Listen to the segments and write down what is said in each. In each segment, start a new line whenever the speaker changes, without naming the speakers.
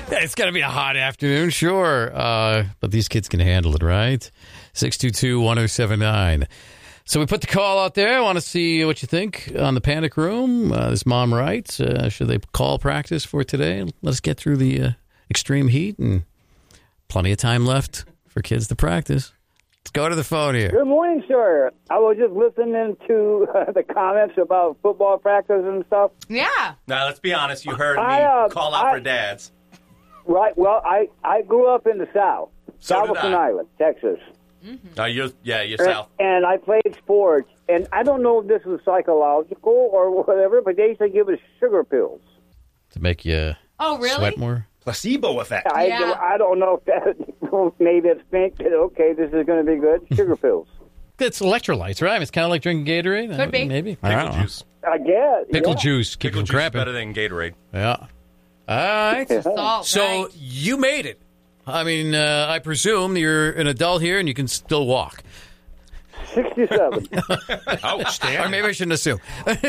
It's going to be a hot afternoon, sure. But these kids can handle it, right? 622-1079. So we put the call out there. I want to see what you think on the panic room. This mom writes, should they call practice for today? Let us get through the extreme heat and plenty of time left for kids to practice. Let's go to the phone here.
Good morning, sir. I was just listening to the comments about football practice and stuff.
Yeah.
Now, let's be honest. You heard me call out for dads.
Right. Well, I grew up in the South.
So did
Galveston
I.
Island, Texas.
You're south.
And I played sports. And I don't know if this was psychological or whatever, but they used to give us sugar pills.
To make you sweat more?
Placebo effect.
I don't know if that maybe it's think that, okay, this is going to be good. Sugar pills.
It's electrolytes, right? It's kind of like drinking Gatorade.
Could be.
Maybe.
Pickle juice.
I guess.
Pickle
yeah.
juice. Keep
Pickle
from
juice is
cramping.
better than Gatorade.
Yeah. All right.
Salt,
So
right.
you made it. I mean, I presume you're an adult here and you can still walk.
67.
Ouch, Dan.
Or maybe I shouldn't assume.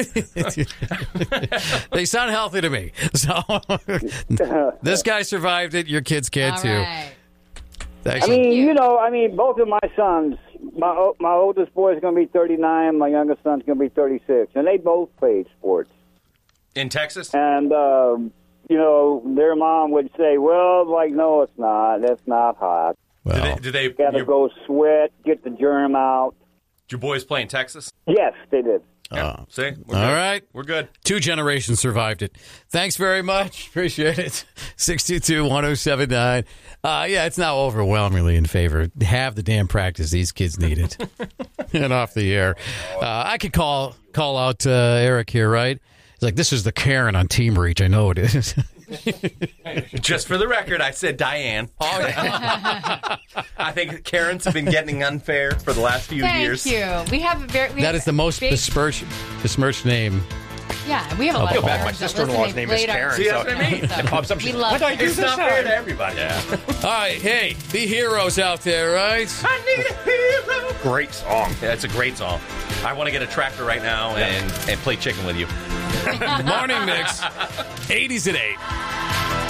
They sound healthy to me. So this guy survived it. Your kids can
All
too.
right.
Thanks.
I mean, both of my sons, my oldest boy is going to be 39, my youngest son's going to be 36, and they both played sports.
In Texas?
And, their mom would say, well, like, no, it's not. That's not hot.
Well,
Did they
Got to go sweat, get the germ out.
your boys play in Texas?
Yes, they did.
Yeah. See? We're
all
good.
right.
We're good.
2 generations survived it. Thanks very much. Appreciate it. 622-1079. Yeah, it's now overwhelmingly in favor. Have the damn practice. These kids need it. And off the air. I could call out Eric here, right? He's like, this is the Karen on Team Reach. I know it is.
Just for the record, I said Diane.
Oh, yeah.
I think Karens have been getting unfair for the last few years.
Thank you. We have
That is the most besmirched name.
Yeah, we have a lot
feel
of
bad.
Karens
My
that
sister-in-law's
listen. They
name is
played our-
Karen,
See, that's what I mean.
It pops up.
We
She's
love
like, what do I do
It's
this
not
time?
fair to everybody.
All right, hey, be heroes out there, right?
I need a hero.
Great song.
Yeah, it's a great song. I want to get a tractor right now and play chicken with you.
Morning Mix, 80s at 8.